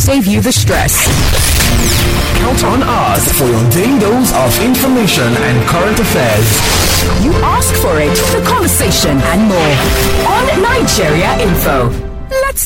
save you the stress. Count on us for your daily dose of information and current affairs. You ask for it, the conversation and more on Nigeria Info. Let's